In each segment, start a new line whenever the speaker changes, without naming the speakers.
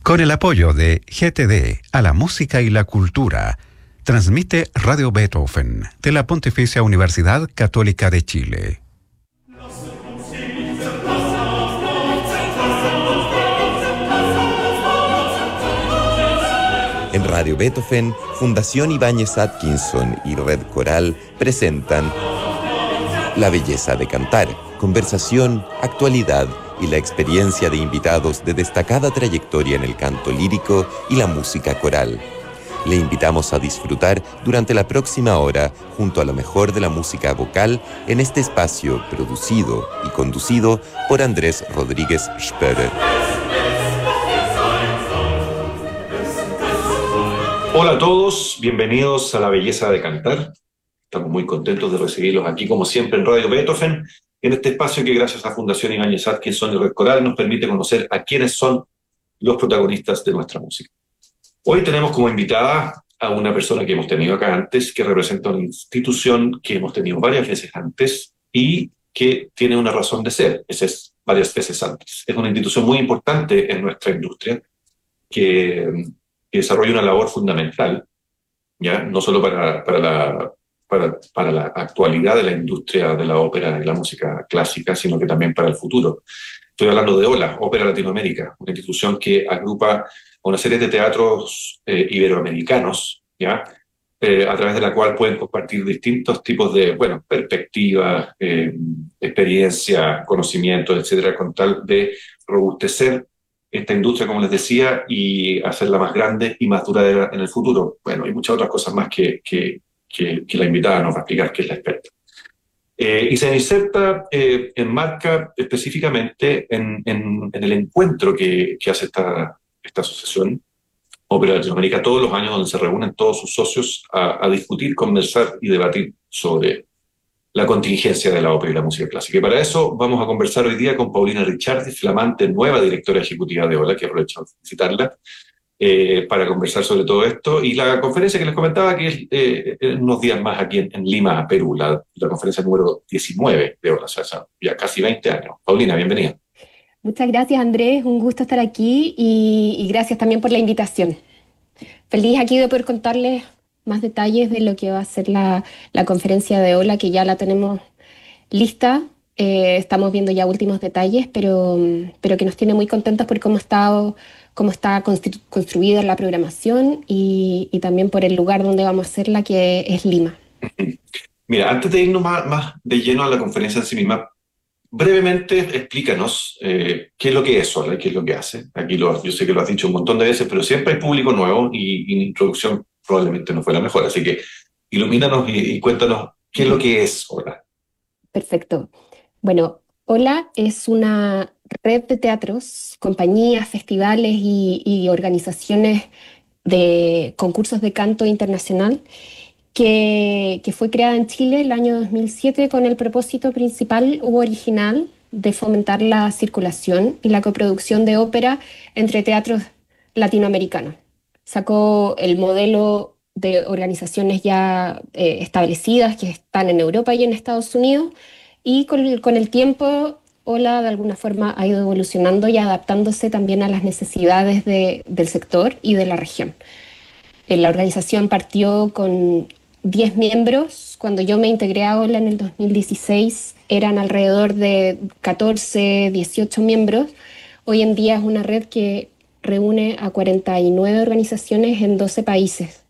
Con el apoyo de GTD a la música y la cultura, transmite Radio Beethoven de la Pontificia Universidad Católica de Chile.
En Radio Beethoven, Fundación Ibáñez Atkinson y Red Coral presentan La belleza de cantar, conversación, actualidad y la experiencia de invitados de destacada trayectoria en el canto lírico y la música coral. Le invitamos a disfrutar durante la próxima hora junto a lo mejor de la música vocal en este espacio producido y conducido por Andrés Rodríguez Spörer.
Hola a todos, bienvenidos a La Belleza de Cantar. Estamos muy contentos de recibirlos aquí, como siempre, en Radio Beethoven, en este espacio que gracias a Fundación Ibáñez Atkinson y Red Coral nos permite conocer a quiénes son los protagonistas de nuestra música. Hoy tenemos como invitada a una persona que hemos tenido acá antes, que representa una institución que hemos tenido varias veces antes y que tiene una razón de ser, esa es varias veces antes. Es una institución muy importante en nuestra industria que desarrolla una labor fundamental, ¿ya? No solo para la actualidad de la industria de la ópera y la música clásica, sino que también para el futuro. Estoy hablando de OLA, Ópera Latinoamérica, una institución que agrupa a una serie de teatros iberoamericanos, ¿ya? A través de la cual pueden compartir distintos tipos de, perspectivas, experiencia, conocimientos, etcétera, con tal de robustecer esta industria, como les decía, y hacerla más grande y más duradera en el futuro. Bueno, y muchas otras cosas más que la invitada nos va a explicar, que es la experta. Y se inserta, enmarca específicamente en el encuentro que hace esta asociación, Ópera Latinoamérica, todos los años, donde se reúnen todos sus socios a discutir, conversar y debatir sobre la contingencia de la ópera y la música clásica. Y para eso vamos a conversar hoy día con Paulina Ricciardi, flamante nueva directora ejecutiva de OLA, que aprovecho de felicitarla, para conversar sobre todo esto. Y la conferencia que les comentaba, que es unos días más aquí en Lima, Perú, la conferencia número 19 de OLA, o sea, ya casi 20 años. Paulina, bienvenida.
Muchas gracias, Andrés, un gusto estar aquí y gracias también por la invitación. Feliz aquí de poder contarles más detalles de lo que va a ser la conferencia de OLA, que ya la tenemos lista. Estamos viendo ya últimos detalles, pero que nos tiene muy contentos por cómo está construida la programación y también por el lugar donde vamos a hacerla, que es Lima.
Mira, antes de irnos más de lleno a la conferencia en sí misma, brevemente explícanos qué es lo que es OLA y qué es lo que hace. Aquí yo sé que lo has dicho un montón de veces, pero siempre hay público nuevo y mi introducción probablemente no fue la mejor, así que ilumínanos y cuéntanos qué es lo que es OLA.
Perfecto. Bueno, OLA es una red de teatros, compañías, festivales y organizaciones de concursos de canto internacional que fue creada en Chile el año 2007 con el propósito principal u original de fomentar la circulación y la coproducción de ópera entre teatros latinoamericanos. Sacó el modelo de organizaciones ya establecidas que están en Europa y en Estados Unidos, y con el tiempo OLA de alguna forma ha ido evolucionando y adaptándose también a las necesidades del sector y de la región. La organización partió con 10 miembros. Cuando yo me integré a OLA en el 2016 eran alrededor de 14, 18 miembros. Hoy en día es una red que reúne a 49 organizaciones en 12 países.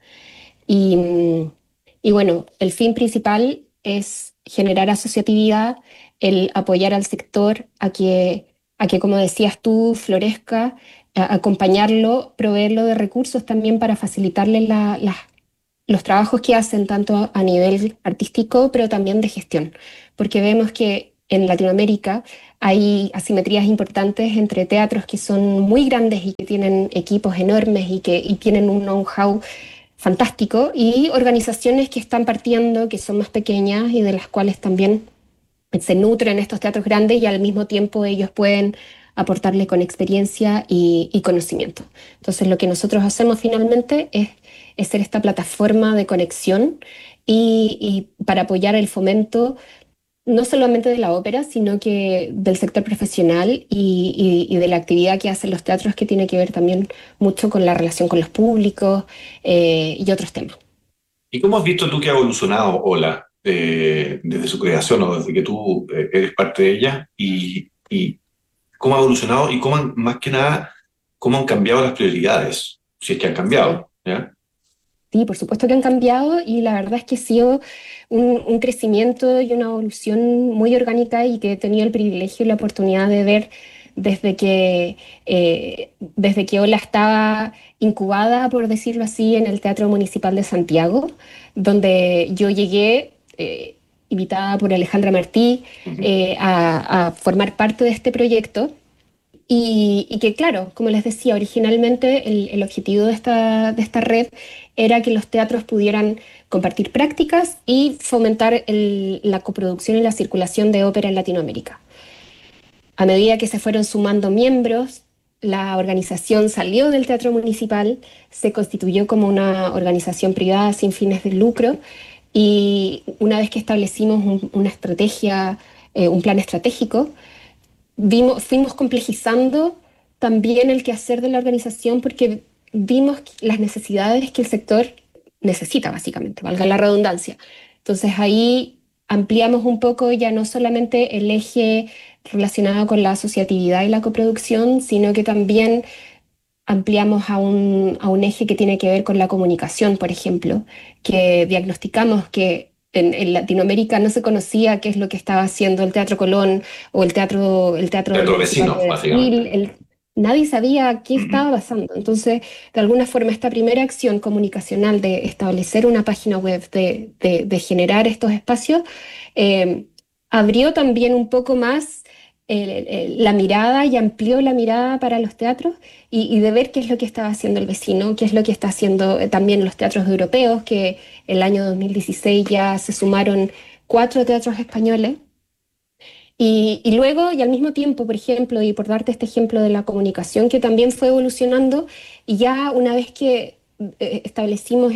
Y bueno, el fin principal es generar asociatividad, el apoyar al sector a que como decías tú, florezca, acompañarlo, proveerlo de recursos también para facilitarle los trabajos que hacen tanto a nivel artístico, pero también de gestión, porque vemos que en Latinoamérica hay asimetrías importantes entre teatros que son muy grandes y que tienen equipos enormes y tienen un know-how fantástico, y organizaciones que están partiendo, que son más pequeñas y de las cuales también se nutren estos teatros grandes, y al mismo tiempo ellos pueden aportarle con experiencia y conocimiento. Entonces lo que nosotros hacemos finalmente es ser esta plataforma de conexión y para apoyar el fomento no solamente de la ópera, sino que del sector profesional y de la actividad que hacen los teatros, que tiene que ver también mucho con la relación con los públicos y otros temas.
¿Y cómo has visto tú que ha evolucionado Ola desde su creación o desde que tú eres parte de ella? Y cómo ha evolucionado y más que nada, cómo han cambiado las prioridades, si es que han
Sí.
cambiado, ¿ya?
Sí, por supuesto que han cambiado y la verdad es que ha sido un crecimiento y una evolución muy orgánica y que he tenido el privilegio y la oportunidad de ver desde que Ola estaba incubada, por decirlo así, en el Teatro Municipal de Santiago, donde yo llegué invitada por Alejandra Martí
Ujú.
a formar parte de este proyecto. Y que claro, como les decía, originalmente el objetivo de esta red era que los teatros pudieran compartir prácticas y fomentar la coproducción y la circulación de ópera en Latinoamérica. A medida que se fueron sumando miembros, la organización salió del Teatro Municipal, se constituyó como una organización privada sin fines de lucro y una vez que establecimos una estrategia, un plan estratégico, fuimos complejizando también el quehacer de la organización porque vimos las necesidades que el sector necesita, básicamente, valga la redundancia. Entonces ahí ampliamos un poco ya no solamente el eje relacionado con la asociatividad y la coproducción, sino que también ampliamos a un eje que tiene que ver con la comunicación, por ejemplo, que diagnosticamos que en Latinoamérica no se conocía qué es lo que estaba haciendo el Teatro Colón o el Teatro
Teatro
Municipal
vecino,
de Brasil.
básicamente.
Nadie sabía qué
Ujú.
estaba pasando. Entonces, de alguna forma, esta primera acción comunicacional de establecer una página web, de generar estos espacios, eh, abrió también un poco más la mirada y amplió la mirada para los teatros y de ver qué es lo que estaba haciendo el vecino, qué es lo que está haciendo también los teatros europeos, que el año 2016 ya se sumaron 4 teatros españoles. Y luego, y al mismo tiempo, por ejemplo, y por darte este ejemplo de la comunicación, que también fue evolucionando, y ya una vez que establecimos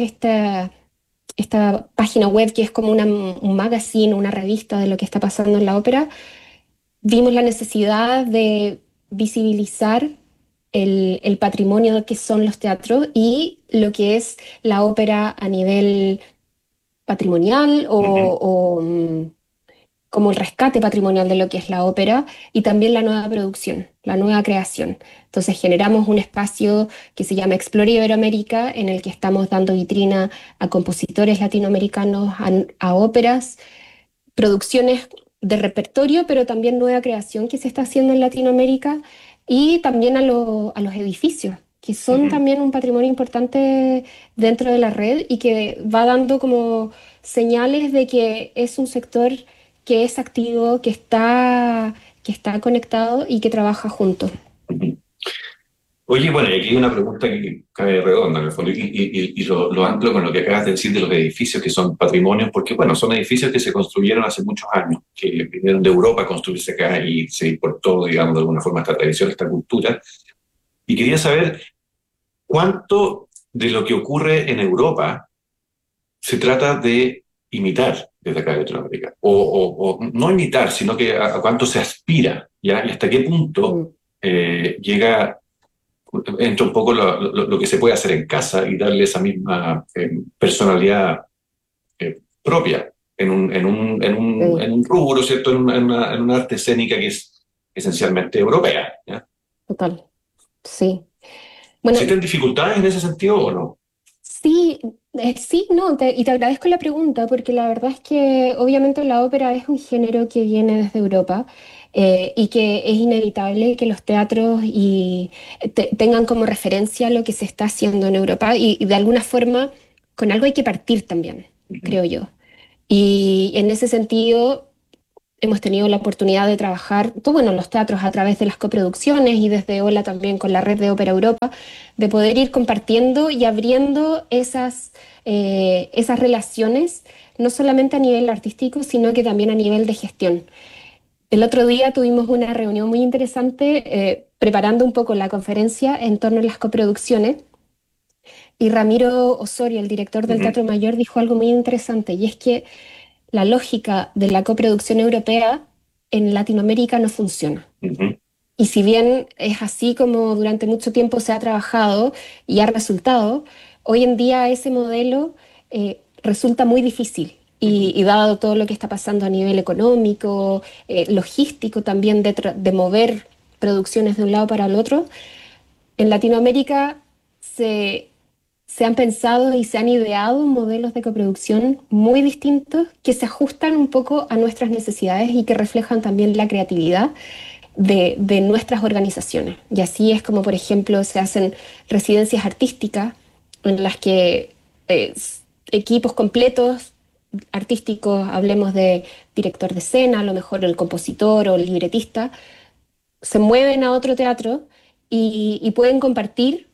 esta página web, que es como un magazine, una revista de lo que está pasando en la ópera, vimos la necesidad de visibilizar el patrimonio que son los teatros y lo que es la ópera a nivel patrimonial
Ujú.
o como el rescate patrimonial de lo que es la ópera y también la nueva producción, la nueva creación. Entonces generamos un espacio que se llama Explore Iberoamérica, en el que estamos dando vitrina a compositores latinoamericanos, a óperas, producciones de repertorio, pero también nueva creación que se está haciendo en Latinoamérica y también a los edificios, que son
Ujú.
también un patrimonio importante dentro de la red y que va dando como señales de que es un sector que es activo, que está conectado y que trabaja juntos.
Ujú. Oye, bueno, y aquí hay una pregunta que cae redonda en el fondo, y lo anclo con lo que acabas de decir de los edificios que son patrimonios, porque, bueno, son edificios que se construyeron hace muchos años, que vinieron de Europa a construirse acá y se importó, digamos, de alguna forma esta tradición, esta cultura. Y quería saber cuánto de lo que ocurre en Europa se trata de imitar desde acá de Latinoamérica, o no imitar, sino que a cuánto se aspira, ¿ya? Y hasta qué punto
Mm,
llega entra un poco lo que se puede hacer en casa y darle esa misma personalidad propia
sí,
en un rubro, ¿cierto? En una arte escénica que es esencialmente europea. ¿Ya?
total, sí. Bueno,
¿Existen dificultades en ese sentido o no?
sí, sí, no, y te agradezco la pregunta porque la verdad es que obviamente la ópera es un género que viene desde Europa y que es inevitable que los teatros tengan como referencia lo que se está haciendo en Europa y de alguna forma con algo hay que partir también,
Ujú.
creo yo. Y en ese sentido hemos tenido la oportunidad de trabajar, todo, bueno, en los teatros a través de las coproducciones y desde Ola también con la red de Ópera Europa, de poder ir compartiendo y abriendo esas relaciones, no solamente a nivel artístico, sino que también a nivel de gestión. El otro día tuvimos una reunión muy interesante preparando un poco la conferencia en torno a las coproducciones y Ramiro Osorio, el director del
Ujú.
Teatro Mayor, dijo algo muy interesante y es que la lógica de la coproducción europea en Latinoamérica no funciona.
Ujú.
Y si bien es así como durante mucho tiempo se ha trabajado y ha resultado, hoy en día ese modelo resulta muy difícil. Y dado todo lo que está pasando a nivel económico, logístico también de mover producciones de un lado para el otro, en Latinoamérica se, se han pensado y se han ideado modelos de coproducción muy distintos que se ajustan un poco a nuestras necesidades y que reflejan también la creatividad de nuestras organizaciones. Y así es como, por ejemplo, se hacen residencias artísticas en las que equipos completos artísticos, hablemos de director de escena, a lo mejor el compositor o el libretista, se mueven a otro teatro y pueden compartir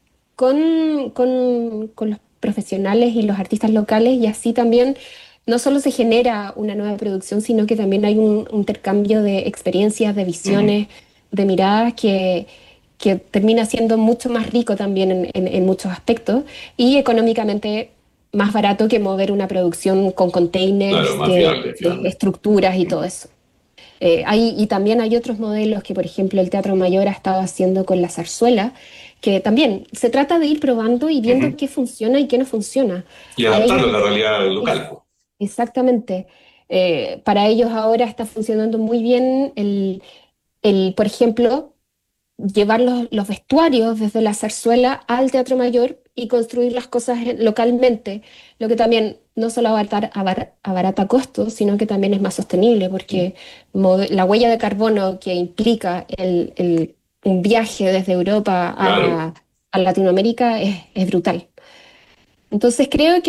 con los profesionales y los artistas locales, y así también no solo se genera una nueva producción, sino que también hay un intercambio de experiencias, de
Ujú.
visiones, de miradas que termina siendo mucho más rico también en muchos aspectos y económicamente más barato que mover una producción con
Claro,
containers,
más viable,
de
finalmente.
estructuras y todo eso. Y también hay otros modelos que, por ejemplo, el Teatro Mayor ha estado haciendo con la zarzuela, que también se trata de ir probando y viendo
Ujú.
qué funciona y qué no funciona.
Y
A ellos,
adaptarlo a la realidad
es-
local, po.
exactamente, para ellos ahora está funcionando muy bien por ejemplo, llevar los vestuarios desde la zarzuela al Teatro Mayor y construir las cosas localmente, lo que también no solo abarata costos, sino que también es más sostenible, porque la huella de carbono que implica un viaje desde Europa
Claro.
a Latinoamérica es brutal. Entonces creo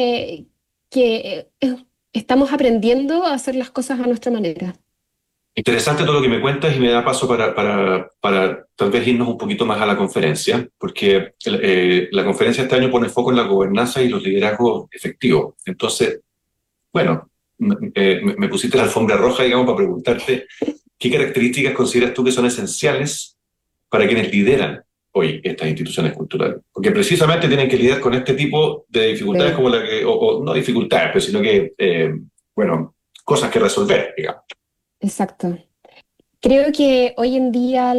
que estamos aprendiendo a hacer las cosas a nuestra manera.
Interesante todo lo que me cuentas y me da paso para tal vez irnos un poquito más a la conferencia, porque la conferencia este año pone foco en la gobernanza y los liderazgos efectivos. Entonces, bueno, me pusiste la alfombra roja, digamos, para preguntarte qué características consideras tú que son esenciales para quienes lideran hoy estas instituciones culturales. Porque precisamente tienen que lidiar con este tipo de dificultades
Sí,
como la que, o no dificultades, pero sino que, bueno, cosas que resolver, digamos.
exacto. Creo que hoy en día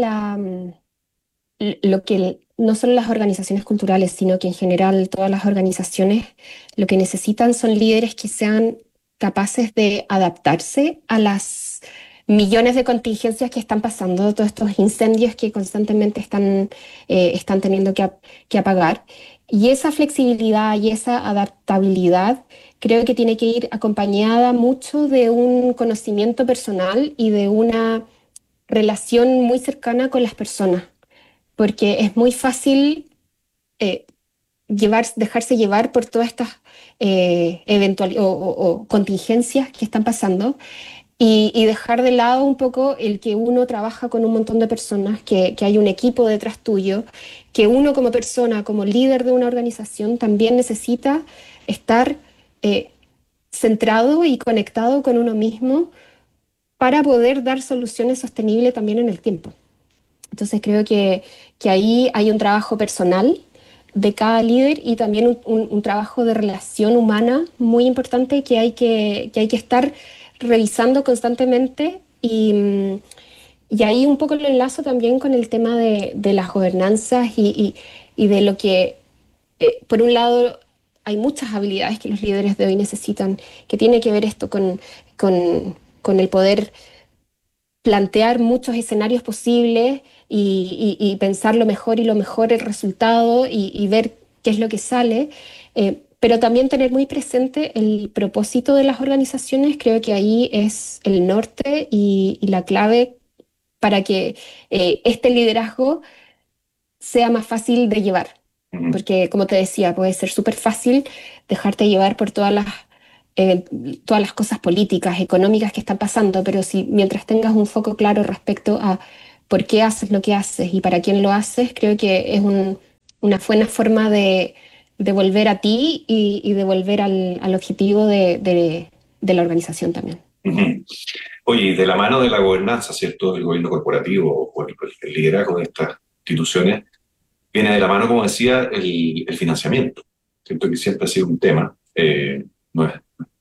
lo que no solo las organizaciones culturales, sino que en general todas las organizaciones lo que necesitan son líderes que sean capaces de adaptarse a las millones de contingencias que están pasando, todos estos incendios que constantemente están teniendo que apagar. Y esa flexibilidad y esa adaptabilidad creo que tiene que ir acompañada mucho de un conocimiento personal y de una relación muy cercana con las personas, porque es muy fácil eh, dejarse llevar por todas estas o contingencias que están pasando y dejar de lado un poco el que uno trabaja con un montón de personas, que hay un equipo detrás tuyo, que uno como persona, como líder de una organización, también necesita estar eh, centrado y conectado con uno mismo para poder dar soluciones sostenibles también en el tiempo. Entonces creo que ahí hay un trabajo personal de cada líder y también un trabajo de relación humana muy importante que hay que estar revisando constantemente y ahí un poco lo enlazo también con el tema de las gobernanzas y de lo que, por un lado, hay muchas habilidades que los líderes de hoy necesitan, que tiene que ver esto con el poder plantear muchos escenarios posibles y pensar lo mejor y lo mejor el resultado y ver qué es lo que sale, pero también tener muy presente el propósito de las organizaciones. Creo que ahí es el norte y la clave para que este liderazgo sea más fácil de llevar.
Ujú.
Porque, como te decía, puede ser súper fácil dejarte llevar por eh, todas las cosas políticas, económicas que están pasando, pero si mientras tengas un foco claro respecto a por qué haces lo que haces y para quién lo haces, creo que es una buena forma de volver a ti y de volver al objetivo de la organización también.
Ujú. Oye, y de la mano de la gobernanza, ¿cierto? Del gobierno corporativo o el liderazgo de estas instituciones, viene de la mano, como decía, el financiamiento. Siento que siempre ha sido un tema. No es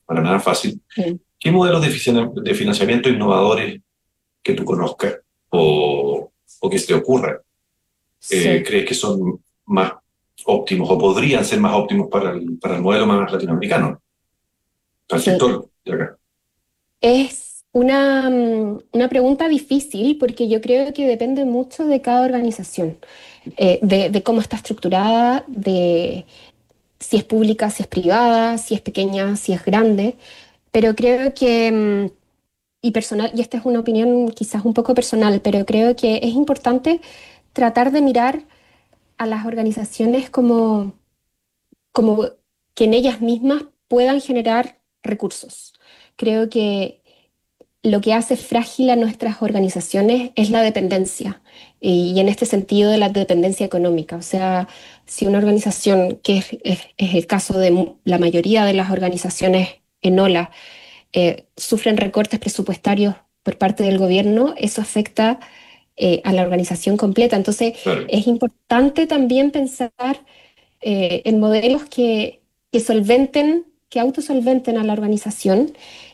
para nada fácil.
Sí.
¿Qué modelos de financiamiento innovadores que tú conozcas o que se te ocurra
Sí.
crees que son más óptimos o podrían ser más óptimos para el modelo más latinoamericano, para el
Sí.
sector de acá?
Es una pregunta difícil porque yo creo que depende mucho de cada organización, de cómo está estructurada, de si es pública, si es privada, si es pequeña, si es grande, pero creo que, y personal, y esta es una opinión quizás un poco personal, pero creo que es importante tratar de mirar a las organizaciones como que en ellas mismas puedan generar recursos. Creo que lo que hace frágil a nuestras organizaciones es la dependencia, y en este sentido de la dependencia económica. O sea, si una organización, que es el caso de la mayoría de las organizaciones en OLA, sufren recortes presupuestarios por parte del gobierno, eso afecta a la organización completa. Entonces,
Claro.
es importante también pensar en modelos que solventen, que autosolventen a la organización.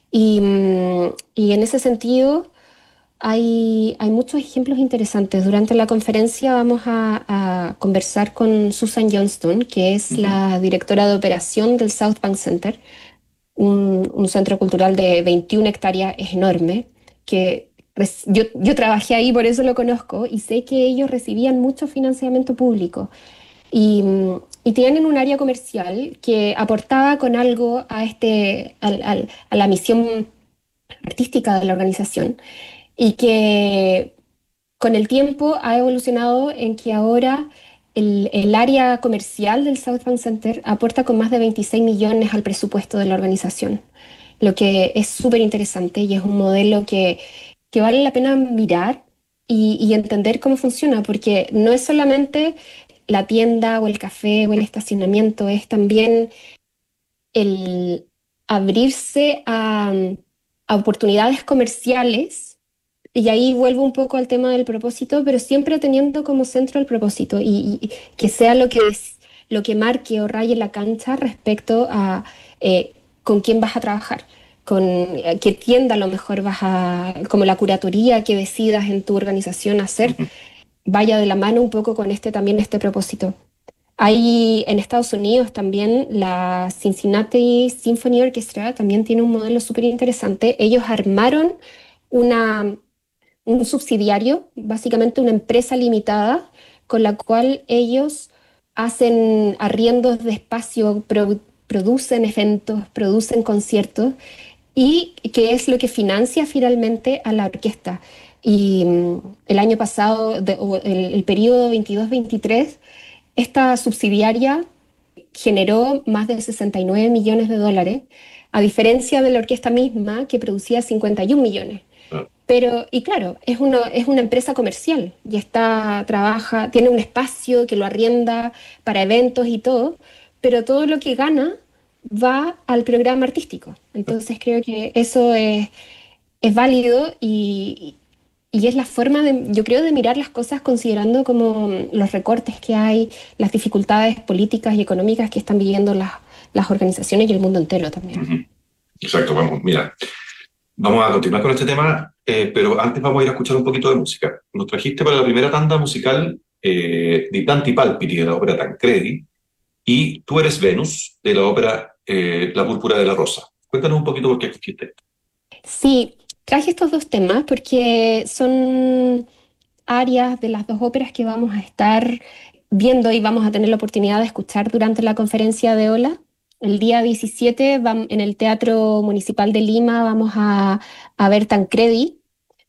Y en ese sentido hay muchos ejemplos interesantes. Durante la conferencia vamos a conversar con Susan Johnston, que es
Ujú.
la directora de operación del South Bank Center, un centro cultural de 21 hectáreas, es enorme, que yo trabajé ahí, por eso lo conozco, y sé que ellos recibían mucho financiamiento público. Y tienen un área comercial que aportaba con algo a la misión artística de la organización, y que con el tiempo ha evolucionado en que ahora el área comercial del South Bank Center aporta con más de 26 millones al presupuesto de la organización, lo que es súper interesante y es un modelo que vale la pena mirar y entender cómo funciona, porque no es solamente la tienda o el café o el estacionamiento, es también el abrirse a oportunidades comerciales. Y ahí vuelvo un poco al tema del propósito, pero siempre teniendo como centro el propósito, y que sea lo que marque o raye la cancha respecto a con quién vas a trabajar, con qué tienda a lo mejor como la curatoría que decidas en tu organización hacer,
Ujú.
vaya de la mano un poco con también este propósito. Hay en Estados Unidos también la Cincinnati Symphony Orchestra, también tiene un modelo súper interesante. Ellos armaron una un subsidiario, básicamente una empresa limitada, con la cual ellos hacen arriendos de espacio, producen eventos, producen conciertos, y que es lo que financia finalmente a la orquesta. Y el año pasado, o el periodo 22-23, esta subsidiaria generó más de 69 millones de dólares, a diferencia de la orquesta misma que producía 51 millones.
Ah,
Pero, y claro, es una empresa comercial y tiene un espacio que lo arrienda para eventos y todo, pero todo lo que gana va al programa artístico. Entonces creo que eso es válido, y es la forma yo creo, de mirar las cosas considerando como los recortes que hay, las dificultades políticas y económicas que están viviendo las organizaciones y el mundo entero también.
ujú. Exacto, vamos, mira, vamos a continuar con este tema, pero antes vamos a ir a escuchar un poquito de música. Nos trajiste para la primera tanda musical Di Tanti Palpiti de la ópera Tancredi y Tú eres Venus de la ópera La Púrpura de la Rosa. Cuéntanos un poquito por qué escogiste esto.
Sí, traje estos dos temas porque son áreas de las dos óperas que vamos a estar viendo y vamos a tener la oportunidad de escuchar durante la conferencia de Ola. El día 17 en el Teatro Municipal de Lima vamos a ver Tancredi,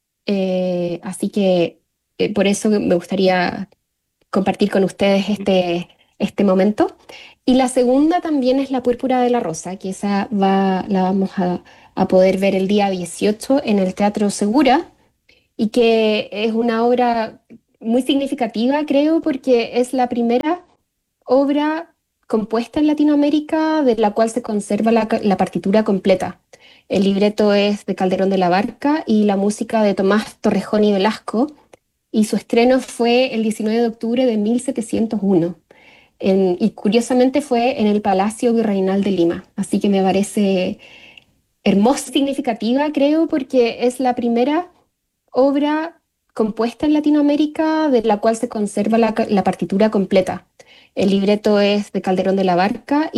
así que por eso me gustaría compartir con ustedes este momento. Y la segunda también es La Púrpura de la Rosa, que la vamos a poder ver el día 18 en el Teatro Segura, y que es una obra muy significativa, creo, porque es la primera obra compuesta en Latinoamérica de la cual se conserva la partitura completa. El libreto es de Calderón de la Barca y la música de Tomás Torrejón y Velasco, y su estreno fue el 19 de octubre de 1701. Y curiosamente fue en el Palacio Virreinal de Lima, así que me parece hermosa y significativa, creo, porque es la primera obra compuesta en Latinoamérica de la cual se conserva la partitura completa. El libreto es de Calderón de la Barca